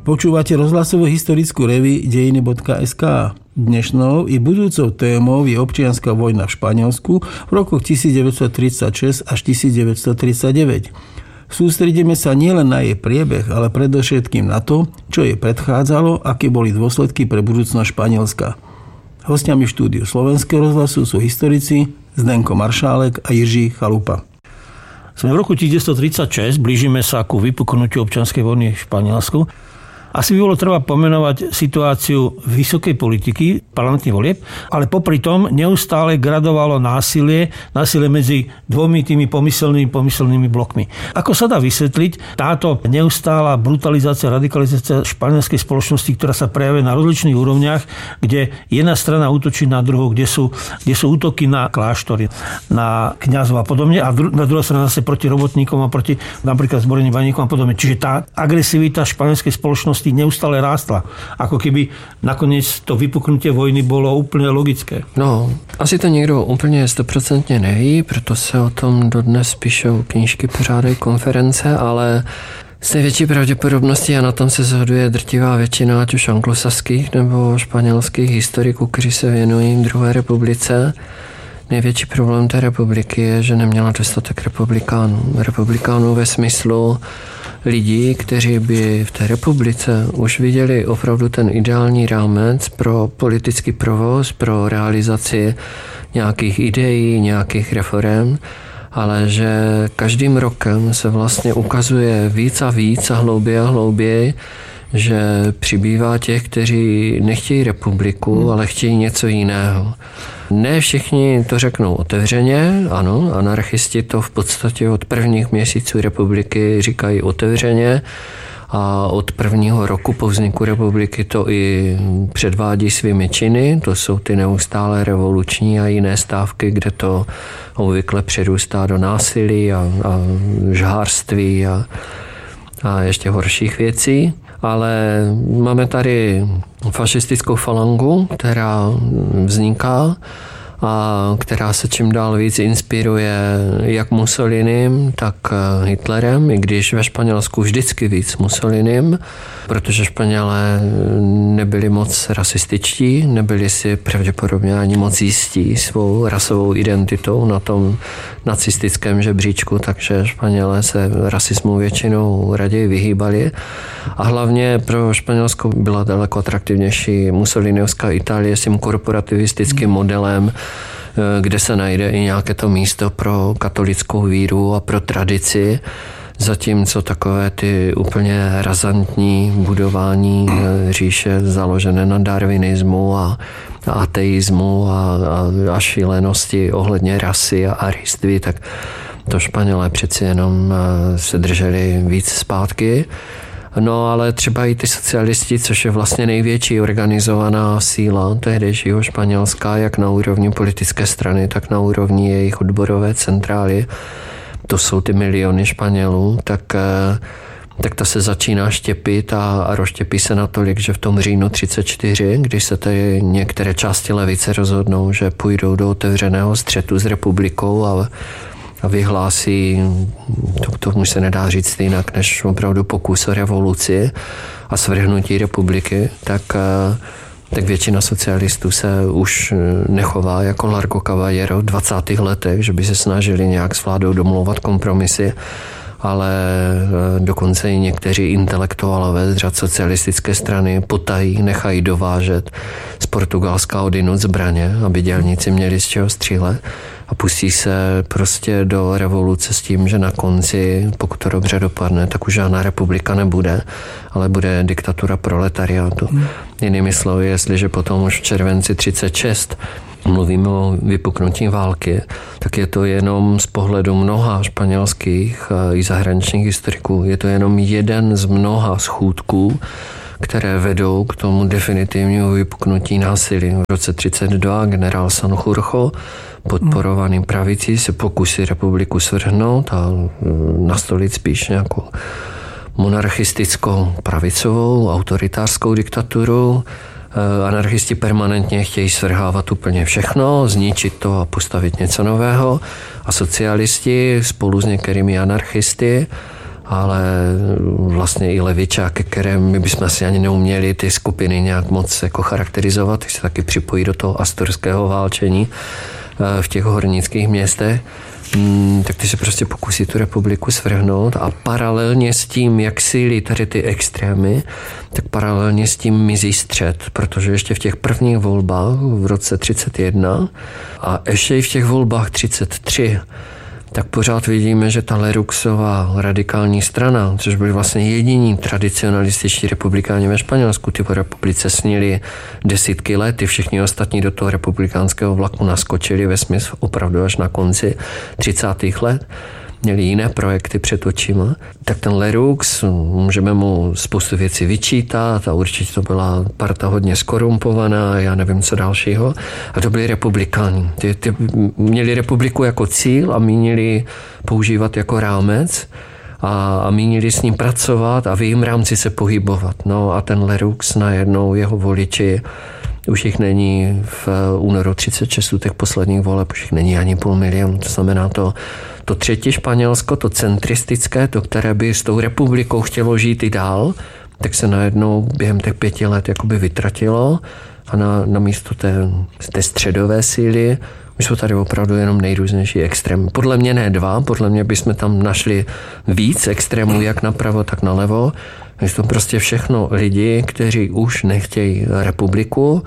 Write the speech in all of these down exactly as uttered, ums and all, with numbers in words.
Počúvate rozhlasovú historickú reví dejiny bodka es ká. Dnešnou i budúcou témou je občianska vojna v Španielsku v rokoch devätnásťtridsaťšesť až devätnásťtridsaťdeväť. Sústredíme sa nielen na jej priebeh, ale predovšetkým na to, čo jej predchádzalo, aké boli dôsledky pre budúcnosť Španielska. Hostiami v štúdiu Slovenského rozhlasu sú historici Zdenko Maršálek a Jiří Chalupa. Sme v roku devätnásťtridsaťšesť, blížime sa ku vypuknutiu občianskej vojny v Španielsku. Asi by bolo treba pomenovať situáciu vysokej politiky, parlamentných volieb, ale popri tom neustále gradovalo násilie, násilie medzi dvomi tými pomyselnými, pomyselnými blokmi. Ako sa dá vysvetliť táto neustála brutalizácia, radikalizácia španielskej spoločnosti, ktorá sa prejavuje na rozličných úrovniach, kde jedna strana útočí na druhú, kde sú, kde sú útoky na kláštory, na kňazov a podobne, a dru, na druhá strana zase proti robotníkom a proti napríklad zboreným baníkom a podobne. Čiže tá agresivita španielskej spoločnosti neustále rástla. Ako keby nakoniec to vypuknutie vojny bylo úplně logické. No, asi to někdo úplně stoprocentně neví, proto se o tom dodnes píšou knížky, pořádají konference, ale s největší pravděpodobností, a na tom se shoduje drtivá většina, ať už anglosaských nebo španělských historiků, kteří se věnují druhé republice, největší problém té republiky je, že neměla dostatek republikánů. Republikánů ve smyslu lidí, kteří by v té republice už viděli opravdu ten ideální rámec pro politický provoz, pro realizaci nějakých ideí, nějakých reforem, ale že každým rokem se vlastně ukazuje víc a víc a hlouběji a hlouběji, že přibývá těch, kteří nechtějí republiku, ale chtějí něco jiného. Ne všichni to řeknou otevřeně, ano, anarchisti to v podstatě od prvních měsíců republiky říkají otevřeně a od prvního roku po vzniku republiky to i předvádí svými činy, to jsou ty neustále revoluční a jiné stávky, kde to obvykle přerůstá do násilí a, a žhářství a, a ještě horších věcí. Ale máme tady fašistickou falangu, která vzniká a která se čím dál víc inspiruje jak Mussolinim, tak Hitlerem, i když ve Španělsku vždycky víc Mussolinim, protože Španělé nebyli moc rasističtí, nebyli si pravděpodobně ani moc jistí svou rasovou identitou na tom nacistickém žebříčku, takže Španělé se rasismu většinou raději vyhýbali. A hlavně pro Španělsko byla daleko atraktivnější mussoliniovská Itálie s tím korporativistickým modelem, kde se najde i nějaké to místo pro katolickou víru a pro tradici, zatímco takové ty úplně razantní budování říše založené na darwinismu a ateismu a, a, a šílenosti ohledně rasy a ariství, tak to Španělé přeci jenom se drželi víc zpátky. No ale třeba i ty socialisti, což je vlastně největší organizovaná síla tehdejšího Španělska, jak na úrovni politické strany, tak na úrovni jejich odborové centrály, to jsou ty miliony Španělů, tak, tak to se začíná štěpit a, a rozštěpí se natolik, že v tom říjnu třicet čtyři, když se tady některé části levice rozhodnou, že půjdou do otevřeného střetu s republikou a a vyhlásí, to, to se nedá říct jinak, než opravdu pokus o revoluci a svrhnutí republiky, tak, tak většina socialistů se už nechová jako Largo Caballero v dvacátých letech, že by se snažili nějak s vládou domlouvat kompromisy, ale dokonce i někteří intelektuálové z řad socialistické strany potají, nechají dovážet z Portugalska odinut zbraně, aby dělníci měli z čeho střílet. A pustí se prostě do revoluce s tím, že na konci, pokud to dobře dopadne, tak už žádná republika nebude, ale bude diktatura proletariátu. Hmm. Jinými slovy, jestliže potom už v červenci třicet šest mluvíme o vypuknutí války, tak je to jenom z pohledu mnoha španělských i zahraničních historiků, je to jenom jeden z mnoha schůdků, které vedou k tomu definitivnímu vypuknutí násilí. V roce třicet dva generál Sanjurjo, podporovaný pravicí, se pokusí republiku svrhnout a nastolit spíš nějakou monarchistickou pravicovou autoritářskou diktaturu. Anarchisti permanentně chtějí svrhávat úplně všechno, zničit to a postavit něco nového. A socialisti spolu s některými anarchisty ale vlastně i levičáky, které my bychom asi ani neuměli ty skupiny nějak moc jako charakterizovat, ty se taky připojí do toho astorského válčení v těch hornických městech, tak ty se prostě pokusí tu republiku svrhnout a paralelně s tím, jak sílí tady ty extrémy, tak paralelně s tím mizí střed, protože ještě v těch prvních volbách v roce třicet jedna a ještě i v těch volbách třicet tři tak pořád vidíme, že ta Leruxová radikální strana, což byli vlastně jediní tradicionalističtí republikáni ve Španělsku, ty po republice snili desítky let, ty všichni ostatní do toho republikánského vlaku naskočili ve smyslu opravdu až na konci třicátých let. Měli jiné projekty před očima, tak ten Lerux, můžeme mu spoustu věcí vyčítat a určitě to byla parta hodně skorumpovaná, já nevím co dalšího. A to byli republikáni. Ty, ty měli republiku jako cíl a mínili používat jako rámec a, a mínili s ním pracovat a v jejím rámci se pohybovat. No a ten Lerux najednou, jeho voliči, už jich není v únoru třicet šest těch posledních voleb, už jich není ani půl milionu, to znamená to To třetí Španělsko, to centristické, to, které by s tou republikou chtělo žít i dál, tak se najednou během těch pěti let jakoby vytratilo a na, na místo té, té středové síly už jsou tady opravdu jenom nejrůznější extrémy. Podle mě ne dva, podle mě bychom tam našli víc extrémů, jak napravo, tak nalevo. Jsou to prostě všechno lidi, kteří už nechtějí republiku,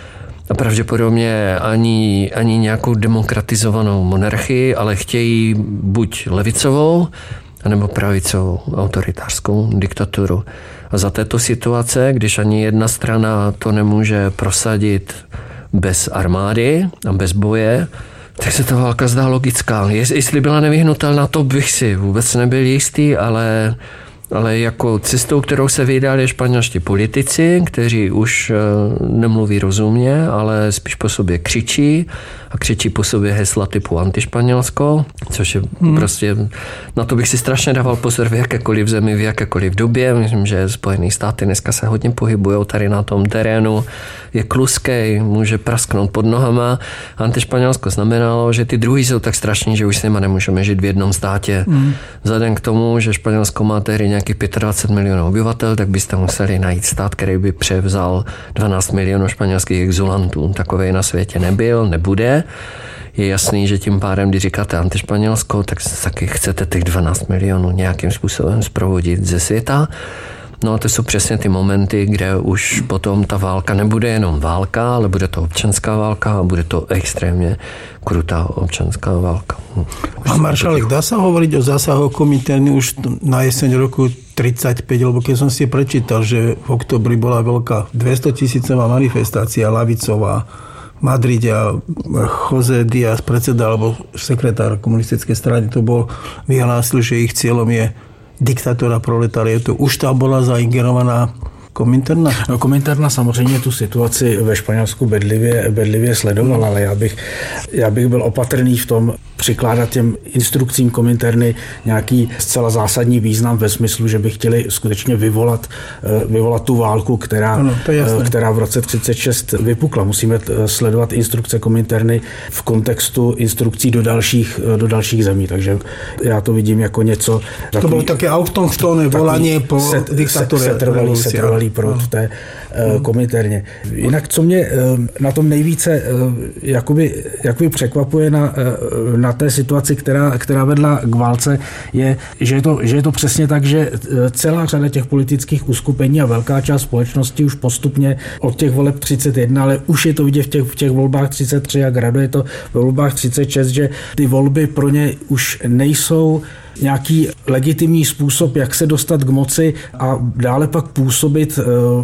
a pravděpodobně ani, ani nějakou demokratizovanou monarchii, ale chtějí buď levicovou, anebo pravicovou autoritářskou diktaturu. A za této situace, když ani jedna strana to nemůže prosadit bez armády a bez boje, tak se ta válka zdá logická. Jestli byla nevyhnutelná, to bych si vůbec nebyl jistý, ale... ale jako cestou, kterou se vydali španělští politici, kteří už nemluví rozumně, ale spíš po sobě křičí a křičí po sobě hesla typu antišpanělsko, což je hmm. prostě, na to bych si strašně dával pozor v jakékoliv zemi, v jakékoliv době. Myslím, že Spojené státy dneska se hodně pohybujou tady na tom terénu, je kluskej, může prasknout pod nohama. Antišpanělsko znamenalo, že ty druhý jsou tak strašní, že už s nima nemůžeme žít v jednom státě. Hmm. Vzhledem k tomu, že Španělsko má tehdy nějakých dvacet pět milionů obyvatel, tak byste museli najít stát, který by převzal dvanáct milionů španělských exulantů. Takovej na světě nebyl, nebude. Je jasný, že tím pádem, když říkáte antišpanělsko, tak taky chcete těch dvanáct milionů nějakým způsobem zprovodit ze světa. No a to jsou přesně ty momenty, kde už potom ta válka nebude jenom válka, ale bude to občanská válka a bude to extrémně krutá občanská válka. A maršálek, dá sa hovoriť o zásahoch Kominterny už na jeseň roku tridsaťpäť, lebo keď som si prečítal, že v oktobri bola veľká dvestotisícová manifestácia lavicová v Madride a José Díaz, predseda alebo sekretár komunistickej strany, to bol, vyhlásil, že ich cieľom je diktatura proletariatu. Už tam byla zaingerovaná Kominterna? No, Kominterna samozřejmě tu situaci ve Španělsku bedlivě, bedlivě sledovala, ale já bych, já bych byl opatrný v tom přikládat těm instrukcím Kominterny nějaký zcela zásadní význam ve smyslu, že by chtěli skutečně vyvolat, vyvolat tu válku, která, ano, která v roce třicet šest vypukla. Musíme sledovat instrukce Kominterny v kontextu instrukcí do dalších, do dalších zemí, takže já to vidím jako něco... To takový, bylo také autochtónne volání po set, diktatuře. Setrvalý, setrvalý prot v té uh, Kominterně. Jinak, co mě uh, na tom nejvíce uh, jakoby, jakoby překvapuje na, uh, na té situaci, která, která vedla k válce, je, že je, to, že je to přesně tak, že celá řada těch politických uskupení a velká část společnosti už postupně od těch voleb třicet jedna, ale už je to vidět v těch, v těch volbách třicet tři a graduje to ve volbách třicet šest, že ty volby pro ně už nejsou nějaký legitimní způsob, jak se dostat k moci a dále pak působit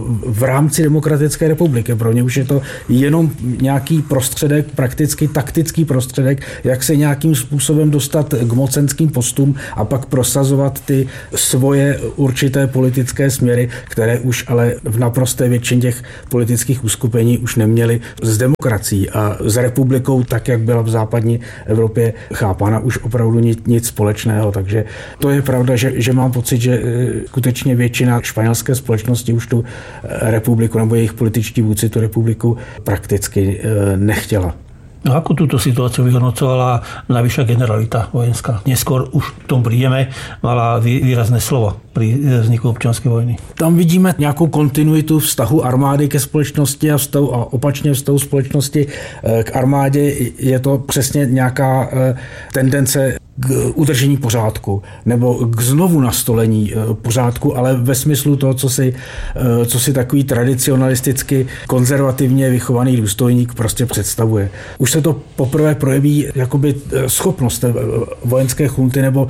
v rámci demokratické republiky. Pro ně už je to jenom nějaký prostředek, prakticky taktický prostředek, jak se nějakým způsobem dostat k mocenským postům a pak prosazovat ty svoje určité politické směry, které už ale v naprosté většině těch politických uskupení už neměly s demokracií a s republikou, tak jak byla v západní Evropě chápána, už opravdu nic, nic společného. Takže to je pravda, že, že mám pocit, že skutečně většina španělské společnosti už tu republiku nebo jejich političtí vůdci tu republiku prakticky nechtěla. No ako túto situáciu vyhodnocovala najvyššia generalita vojenská? Neskôr už k tomu prídeme, mala výrazné slovo pri vzniku občianskej vojny. Tam vidíme nějakou kontinuitu vztahu armády ke společnosti a, vztahu, a opačně vztahu společnosti k armádě. Je to přesně nějaká tendence k udržení pořádku nebo k znovu nastolení pořádku, ale ve smyslu toho, co si, co si takový tradicionalisticky konzervativně vychovaný důstojník prostě představuje. Už se to poprvé projeví jakoby schopnost vojenské chunty nebo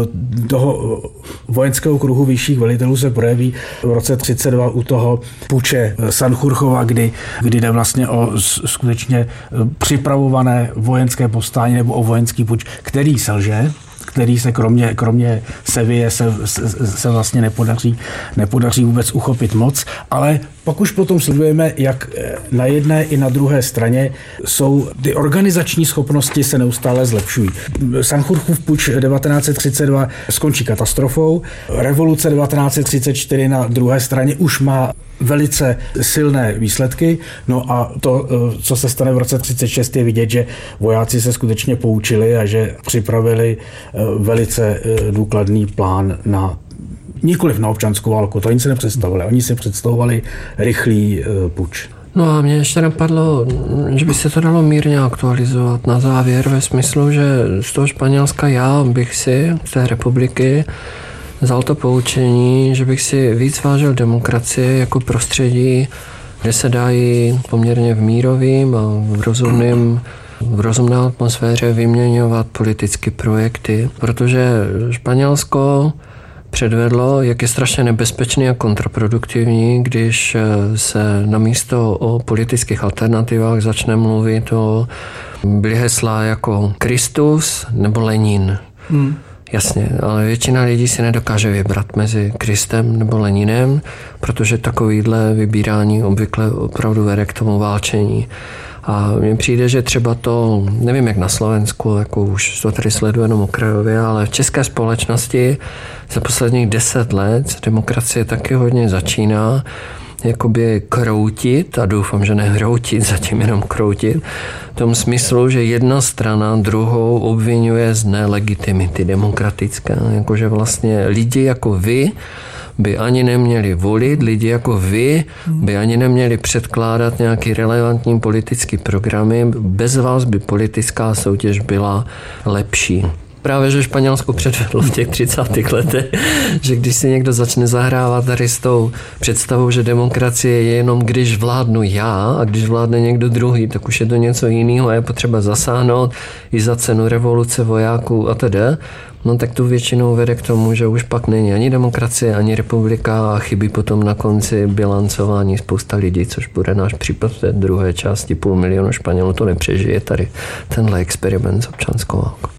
toho vojenského kruhu vyšších velitelů se projeví v roce třicet dva u toho puče Sanjurchova, kdy, kdy jde vlastně o skutečně připravované vojenské povstání nebo o vojenský puč, který selže, který se kromě, kromě Seville se, se, se vlastně nepodaří, nepodaří vůbec uchopit moc, ale pak už potom sledujeme, jak na jedné i na druhé straně jsou ty organizační schopnosti se neustále zlepšují. Sanjurchův puč devatenáct set třicet dva skončí katastrofou, revoluce devatenáct set třicet čtyři na druhé straně už má velice silné výsledky, no a to, co se stane v roce třicet šest, je vidět, že vojáci se skutečně poučili a že připravili velice důkladný plán na nikoliv na občanskou válku, to oni si nepředstavovali, oni si představovali rychlý puč. No a mě ještě napadlo, že by se to dalo mírně aktualizovat na závěr ve smyslu, že z toho Španělska já bych si z té republiky vzal to poučení, že bych si víc vážil demokracii jako prostředí, kde se dají poměrně v mírovým a v rozumným v rozumné atmosféře vyměňovat politické projekty, protože Španělsko předvedlo, jak je strašně nebezpečný a kontraproduktivní, když se namísto o politických alternativách začne mluvit o byly hesla jako Kristus nebo Lenin. Hmm. Jasně, ale většina lidí si nedokáže vybrat mezi Kristem nebo Leninem, protože takovýhle vybírání obvykle opravdu vede k tomu válčení. A mně přijde, že třeba to, nevím jak na Slovensku, jako už to tady sleduji jenom okrajově, ale v české společnosti za posledních deset let demokracie taky hodně začíná jakoby kroutit, a doufám, že nehroutit, zatím jenom kroutit, v tom smyslu, že jedna strana druhou obvinuje z nelegitimity demokratické. Jakože vlastně lidi jako vy by ani neměli volit, lidi jako vy by ani neměli předkládat nějaký relevantní politický programy, bez vás by politická soutěž byla lepší. Právě, že Španělsko předvedlo v těch třicátých letech, že když si někdo začne zahrávat tady s tou představou, že demokracie je jenom když vládnu já a když vládne někdo druhý, tak už je to něco jiného a je potřeba zasáhnout i za cenu revoluce vojáků a tedy. No tak tu většinou vede k tomu, že už pak není ani demokracie, ani republika a chybí potom na konci bilancování spousta lidí, což bude náš případ v té druhé části. Půl milionu Španělů to nepřežije tady tenhle experiment s občanskou válkou.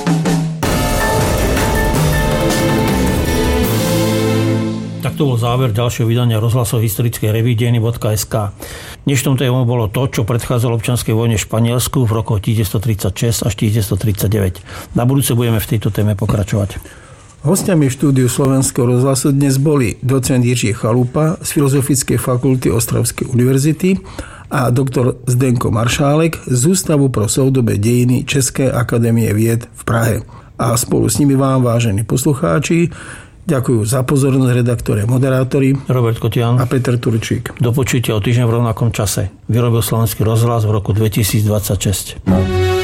Tak to bol záver ďalšieho vydania rozhlasov historickej revue dejiny bodka es ká. Dnešnou témou bolo to, čo predchádzalo občianskej vojne v Španielsku v rokoch devätnásť tridsaťšesť až devätnásť tridsaťdeväť. Na budúce budeme v tejto téme pokračovať. Hostiami v štúdiu Slovenského rozhlasu dnes boli docent Jiří Chalupa z Filozofickej fakulty Ostravskej univerzity a doktor Zdenko Maršálek z Ústavu pro soudobé dejiny Českej akadémie vied v Prahe. A spolu s nimi vám, vážení poslucháči, ďakujú za pozornosť redaktori a moderátori Robert Kotian a Peter Turčík. Do počutia o týždeň v rovnakom čase. Vyrobil Slovenský rozhlas v roku dvetisícdvadsaťšesť.